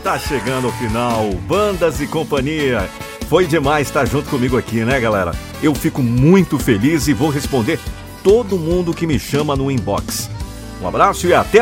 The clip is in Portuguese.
Tá chegando o final, Bandas e Companhia. Foi demais estar junto comigo aqui, né, galera? Eu fico muito feliz e vou responder todo mundo que me chama no inbox. Um abraço e até